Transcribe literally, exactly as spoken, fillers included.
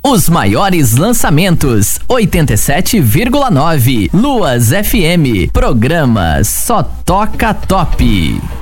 Os maiores lançamentos, oitenta e sete vírgula nove. Luas F M. Programa Só Toca Top.